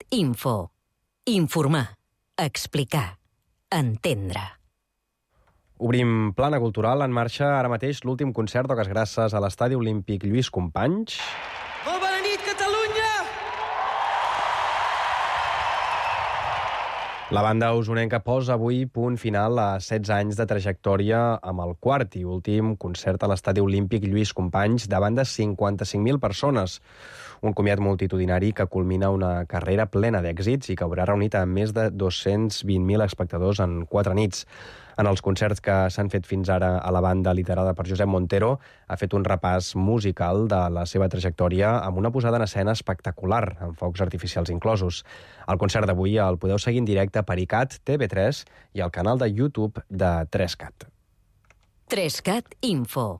Info. Informar. Explicar. Entendre. Obrim plana cultural. En marxa ara mateix l'últim concert d'Oques Grasses a l'Estadi Olímpic Lluís Companys. Molt bona nit, Catalunya! La banda usonenca posa avui punt final a 16 anys de trajectòria amb el quart i últim concert a l'Estadi Olímpic Lluís Companys davant de 55.000 persones. Un comiat multitudinari que culmina una carrera plena d'èxits i que haurà reunit a més de 220.000 espectadors en 4 nits. En els concerts que s'han fet fins ara a la banda liderada per Josep Montero ha fet un repàs musical de la seva trajectòria amb una posada en escena espectacular, amb focs artificials inclosos. El concert d'avui el podeu seguir en directe per ICAT, TV3 i al canal de YouTube de 3CAT. 3CAT Info.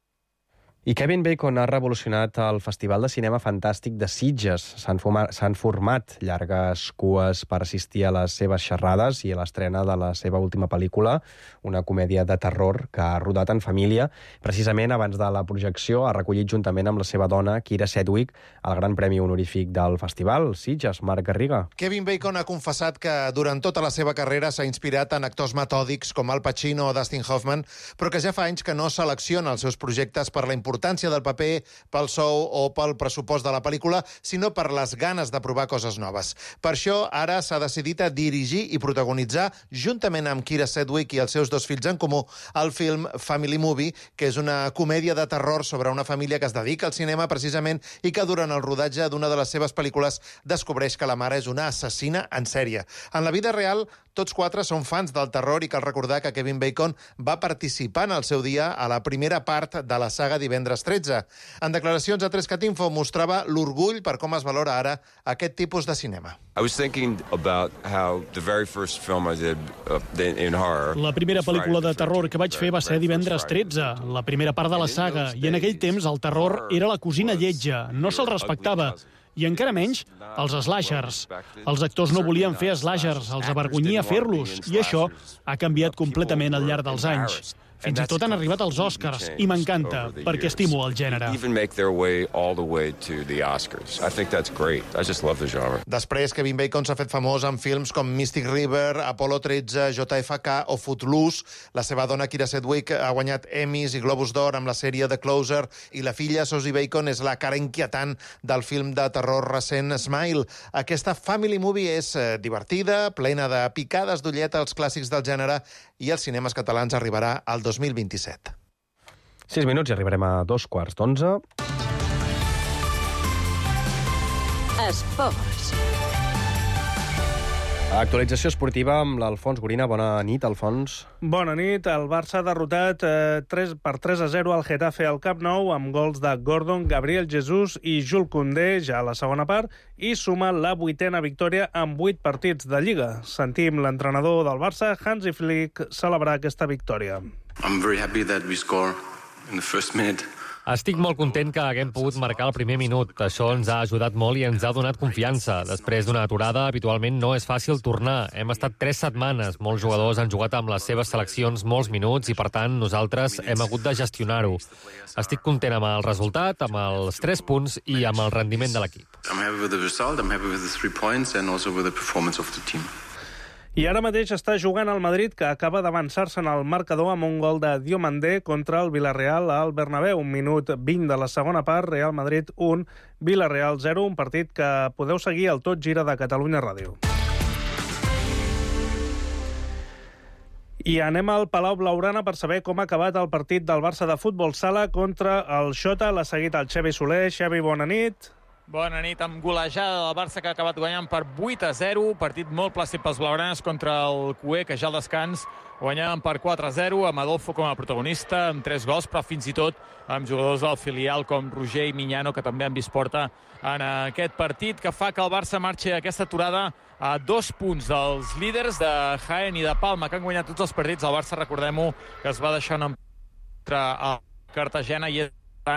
I Kevin Bacon ha revolucionat el Festival de Cinema Fantàstic de Sitges. S'han format llargues cues per assistir a les seves xerrades i a l'estrena de la seva última pel·lícula, una comèdia de terror que ha rodat en família. Precisament abans de la projecció ha recollit juntament amb la seva dona, Kira Sedgwick, el gran premi honorífic del festival. Sitges, Marc Garriga. Kevin Bacon ha confessat que durant tota la seva carrera s'ha inspirat en actors metòdics com Al Pacino o Dustin Hoffman, però que ja fa anys que no selecciona els seus projectes per la importància del paper, pel sou o pel pressupost de la pel·lícula, sinó per les ganes de provar coses noves. Per això, ara s'ha decidit a dirigir i protagonitzar, juntament amb Kira Sedgwick i els seus 2 fills en comú, el film Family Movie, que és una comèdia de terror sobre una família que es dedica al cinema precisament i que durant el rodatge d'una de les seves pel·lícules descobreix que la mare és una assassina en sèrie. En la vida real, tots 4 són fans del terror i cal recordar que Kevin Bacon va participar en el seu dia a la primera part de la saga Divendres 13. En declaracions a 3CAT Info mostrava l'orgull per com es valora ara aquest tipus de cinema. I was thinking about how the very first film I did in horror. La primera pel·lícula de terror que vaig fer va ser Divendres 13, la primera part de la saga, i en aquell temps el terror era la cosina lletja, no se'l respectava. I encara menys els slashers. Els actors no volien fer slashers, els avergonyia fer-los, i això ha canviat completament al llarg dels anys. Fins i tot han arribat als Oscars, i m'encanta, perquè estimo el gènere. Després, Kevin Bacon s'ha fet famós en films com Mystic River, Apollo 13, JFK o Footloose. La seva dona, Kira Sedgwick, ha guanyat Emmys i Globus d'Or amb la sèrie The Closer, i la filla, Susie Bacon, és la cara inquietant del film de terror recent Smile. Aquesta Family Movie és divertida, plena de picades d'ullet als clàssics del gènere, i als cinemes catalans arribarà al 2027. 6 minuts i arribarem a 2:15. Esports. Actualització esportiva amb l'Alfons Gorina. Bona nit, Alfons. Bona nit. El Barça ha derrotat 3-0 al Getafe al Camp Nou amb gols de Gordon, Gabriel Jesús i Jules Koundé ja a la segona part i suma la 8ª victòria en 8 partits de Lliga. Sentim l'entrenador del Barça, Hansi Flick, celebrar aquesta victòria. I'm very happy that we score in the first minute. Estic molt content que haguem pogut marcar el primer minut. Això ens ha ajudat molt i ens ha donat confiança. Després d'una aturada, habitualment no és fàcil tornar. Hem estat 3 setmanes. Molts jugadors han jugat amb les seves seleccions molts minuts i, per tant, nosaltres hem hagut de gestionar-ho. Estic content amb el resultat, amb els 3 punts i amb el rendiment de l'equip. I'm happy with the result, I'm happy with the 3 points and also with the performance of the team. I ara mateix està jugant el Madrid, que acaba d'avançar-se en el marcador amb un gol de Diomandé contra el Villarreal al Bernabéu. 1 minut 20 de la segona part, Real Madrid 1, Villarreal 0, un partit que podeu seguir al Tot Gira de Catalunya Ràdio. I anem al Palau Blaugrana per saber com ha acabat el partit del Barça de futbol sala contra el Xota. L'ha seguit el Xavi Soler. Xavi, bona nit. Bona nit, amb golejada del Barça que ha acabat guanyant per 8-0, partit molt plàcid pels blaugranes contra el Cué, que ja al descans guanyaven per 4-0, amb Adolfo com a protagonista, amb 3 gols, però fins i tot amb jugadors del filial com Roger i Miñano, que també han vist porta en aquest partit, que fa que el Barça marxi aquesta aturada a 2 punts dels líders de Jaén i de Palma, que han guanyat tots els partits. El Barça, recordem-ho, que es va deixar una contra a Cartagena i és tant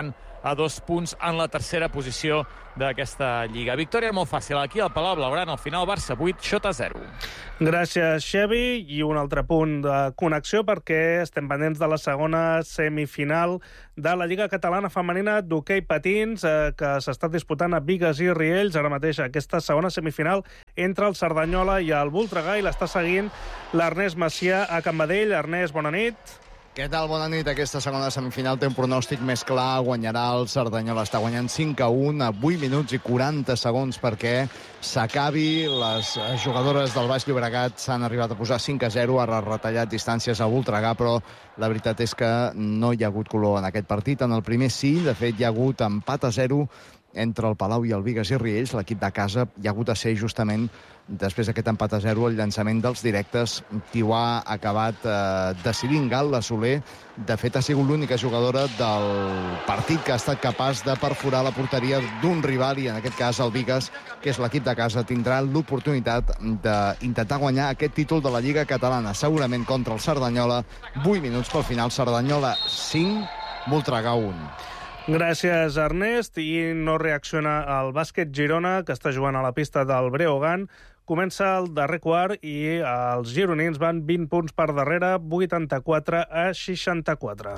a 2 punts en la tercera posició d'aquesta Lliga. Victòria molt fàcil aquí al Palau Blaugrana, al final Barça 8, Xota 0. Gràcies, Xevi. I un altre punt de connexió perquè estem pendents de la segona semifinal de la Lliga Catalana Femenina d'hoquei patins que s'està disputant a Bigues i Riells. Ara mateix aquesta segona semifinal entre el Cerdanyola i el Voltregà i l'està seguint l'Ernest Macià a Can Badell. Ernest, bona nit. Què tal? Bona nit. Aquesta segona semifinal té un pronòstic més clar. Guanyarà el Cerdanyola. Està guanyant 5-1 a 8 minuts i 40 segons perquè s'acabi. Les jugadores del Baix Llobregat s'han arribat a posar 5-0, ha retallat distàncies a Voltregà, però la veritat és que no hi ha hagut color en aquest partit. En el primer sí, de fet, hi ha hagut empat a 0 entre el Palau i el Bigues i Riells. L'equip de casa hi ha hagut a ser justament després d'aquest empat a 0 el llançament dels directes, qui ho ha acabat decidint Gal·la Soler. De fet, ha sigut l'única jugadora del partit que ha estat capaç de perforar la porteria d'un rival, i en aquest cas el Bigues, que és l'equip de casa, tindrà l'oportunitat d'intentar guanyar aquest títol de la Lliga Catalana, segurament contra el Cerdanyola. 8 minuts pel final, Cerdanyola 5, Voltregà 1. Gràcies, Ernest. I no reacciona al bàsquet Girona, que està jugant a la pista del Breogán. Comença el darrer quart i els gironins van 20 punts per darrere, 84 a 64.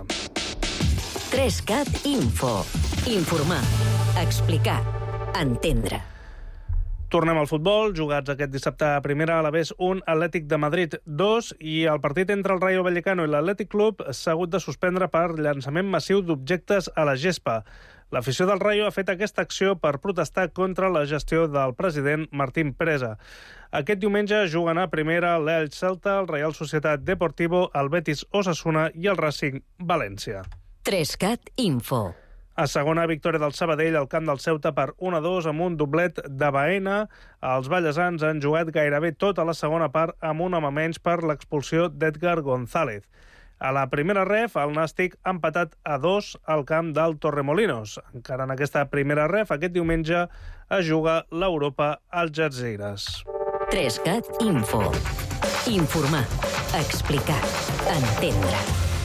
3CAT Info. Informar, explicar, entendre. Tornem al futbol, jugats aquest dissabte a primera, a l'Alavés 1, Atlètic de Madrid 2, i el partit entre el Rayo Vallecano i l'Atlètic Club s'ha hagut de suspendre per llançament massiu d'objectes a la gespa. L'afició del Rayo ha fet aquesta acció per protestar contra la gestió del president Martín Presa. Aquest diumenge juguen a primera l'Elx Celta, el Real Societat Deportivo, el Betis Osasuna i el Racing València. 3CAT Info. A segona, victòria del Sabadell al camp del Ceuta per 1-2 amb un doblet de Baena. Els ballesans han jugat gairebé tota la segona part amb un home menys per l'expulsió d'Edgar González. A la primera ref, el Nàstic ha empatat a 2 al camp del Torremolinos. Encara en aquesta primera ref, aquest diumenge es juga l'Europa Algesires. 3CAT Info. Informar, explicar, entendre.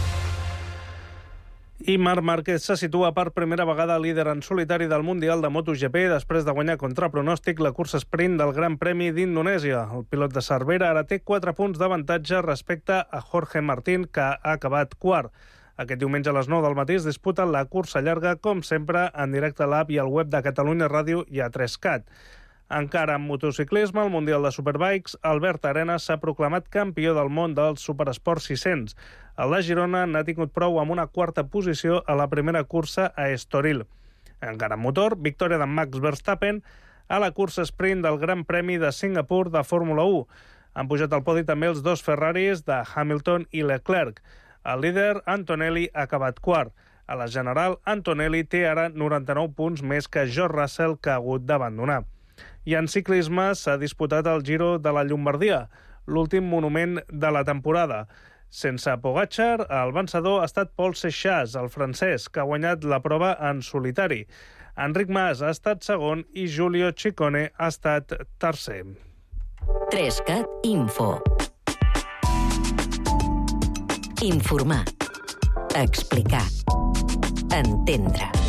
I Marc Márquez se situa per primera vegada líder en solitari del Mundial de MotoGP després de guanyar contra pronòstic la cursa sprint del Gran Premi d'Indonèsia. El pilot de Cervera ara té 4 punts d'avantatge respecte a Jorge Martín, que ha acabat quart. Aquest diumenge a les 9 del matí es disputa la cursa llarga, com sempre, en directe a l'app i al web de Catalunya Ràdio i a 3CAT. Encara en motociclisme, al Mundial de Superbikes, Albert Arenas s'ha proclamat campió del món del Superesport 600. El de Girona n'ha tingut prou amb una quarta posició a la primera cursa a Estoril. Encara en motor, victòria de Max Verstappen a la cursa sprint del Gran Premi de Singapur de Fórmula 1. Han pujat al podi també els 2 Ferraris de Hamilton i Leclerc. El líder, Antonelli, ha acabat quart. A la general, Antonelli té ara 99 punts més que George Russell, que ha hagut d'abandonar. I en ciclisme s'ha disputat el Giro de la Llombardia, l'últim monument de la temporada. Sense Pogačar, el vencedor ha estat Paul Seixas, el francès, que ha guanyat la prova en solitari. Enric Mas ha estat segon i Giulio Ciccone ha estat tercer. 3CAT Info. Informar, explicar, entendre.